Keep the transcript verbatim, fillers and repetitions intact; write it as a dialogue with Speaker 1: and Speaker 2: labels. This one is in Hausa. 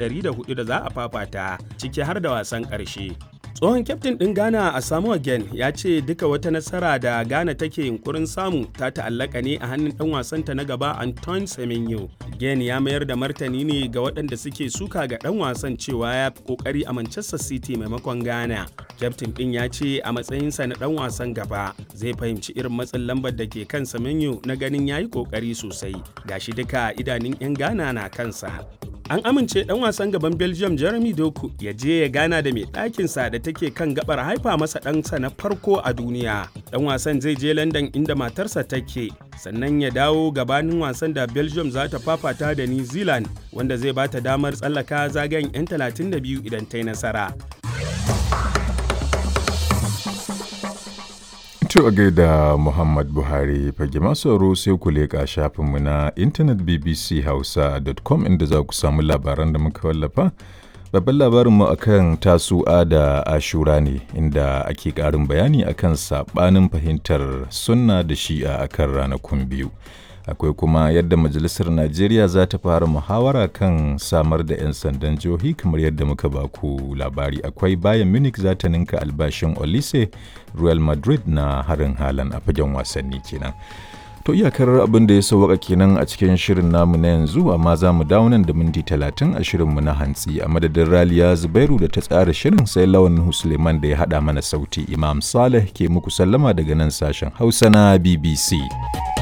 Speaker 1: ɗari da hudu da za a fafata, ciki har da wasan ƙarshe. Tsohon kyaftin ɗin Ghana Asamoah Gyan ya ce duka wata nasara da Ghana take yunkurin samu ta ta'allaka ne a hannun ɗan wasanta na gaba Antoine Semenyo. Gyan ya mayar da martani ne ga waɗanda suke suka ga ɗan wasan cewa ya fi ƙoƙari a Manchester City maimakon Ghana. Kyaftin ɗin ya ce a matsayinsa na ɗan wasan gaba zai fahimci irin matsin lambar da ke kan Semenyo na ganin ya yi ƙoƙari sosai. Gashi duka idanun 'yan Ghana na kansa. An amince ɗan wasan gaban Belgium Jeremy Doku ya je ya gana da mai ɗakinsa da take kan gabar haifa masa ɗansa na farko a duniya. Ɗan wasan zai je London inda matarsa take, sannan ya dawo gabanin wasan da Belgium za ta fafata da New Zealand, wanda zai ba ta damar tsallaka zagayen 'yan talatin da biyu idan ta yi nasara.
Speaker 2: To a gaida Muhammad Buhari fage masu aro sai ku leƙa shafinmu na intanet b b c hausa dot com inda za ku samu labaran da muka wallafa. Babban labarinmu akan tasu'a da ashura ne inda ake ƙarin bayani akan saɓanin fahimtar sunna da shi'a akan ranakun biyu. Akwai kuma yadda Majalisar Najeriya za ta fara muhawara kan samar da 'yan sandan jihohi kamar yadda muka baku labari. Akwai Bayern Munich za ta ninka albashin Olise, Real Madrid na harin halan a fagen wasanni kenan. To iyakar abin da ya sauwaka kenan a cikin shirin namu na yanzu, amma za mu dawo nan da minti talatin a shirinmu na hantsi a madadin Raliya Zubairu da ta tsara shirin, sai Lawan Suleiman da ya haɗa mana sauti. Imam Saleh ke muku sallama daga nan sashen Hausa na B B C.